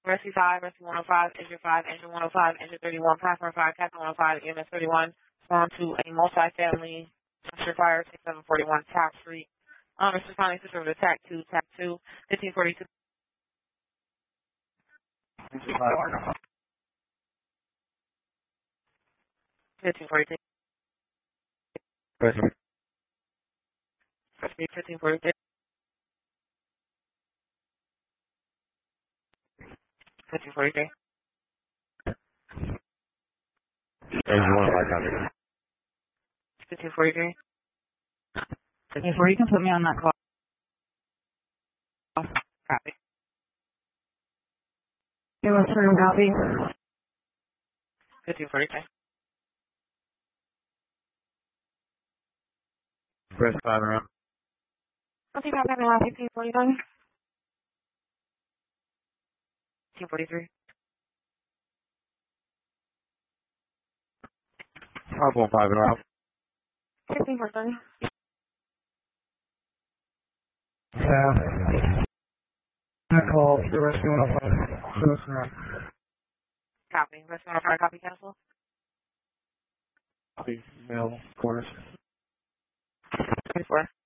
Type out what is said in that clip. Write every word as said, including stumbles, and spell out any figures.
Rescue five, Rescue one oh five, Engine five, Engine one oh five, Engine thirty-one, Passenger five, Captain one oh five, E M S thirty-one, spawn to a multi-family dumpster fire, sixty-seven forty-one, Top Street. Um, it's responding to service attack two, tap two, fifteen forty-two. fifteen forty-two. Rescue. Rescue fifteen forty-two. fifteen forty-three. Engine one oh five, copy. fifteen forty-three. fifteen forty, you can put me on that call. Copy. It was certain copy. fifteen forty-three. Press five around. Let's see if I'm having around fifteen forty-nine. fifteen forty-three. five one five around. fifteen forty-three. Yeah. I call the rescue one oh five. Copy. Rescue one oh five, copy, cancel. Copy. Mail quarters. twenty-four.